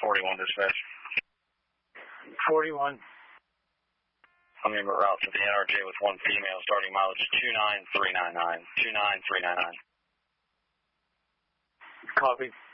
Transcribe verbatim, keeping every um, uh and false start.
forty-one dispatch. forty-one. I'm en route to the N R J with one female, starting mileage two nine three nine nine. two nine three nine nine. Copy.